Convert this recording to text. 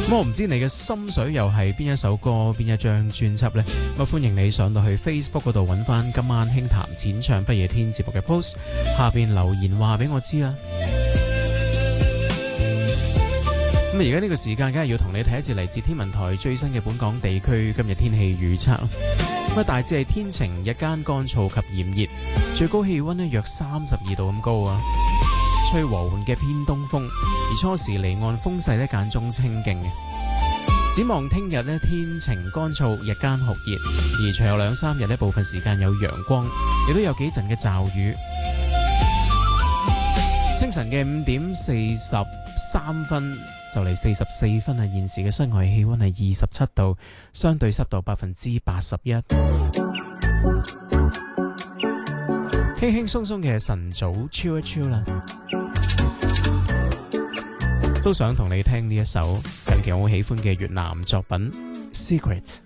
我唔知你嘅心水又係邊一首歌邊一張專輯呢？咁歡迎你上到去 Facebook 嗰度揾翻今晚輕談淺唱不夜天節目嘅 post， 下邊留言話俾我知啊！咁而家呢個時間梗係要同你睇一節嚟自天文台最新嘅本港地區今日天氣預測。咁大致係天晴，日間乾燥及炎熱，最高氣溫呢約32度咁高啊！吹和緩嘅偏東風，而初時離岸風勢呢間中清勁嘅。展望聽日呢，天晴乾燥，日間酷熱，而隨後2-3日呢部分時間有陽光，亦都有幾陣嘅驟雨。清晨嘅5點43分就嚟44分啊！現時嘅室外氣溫係27度，相對濕度81%。輕輕鬆鬆嘅晨早 chill 一 chill 啦，都想同你聽呢一首近期我好喜歡嘅越南作品《Secret》。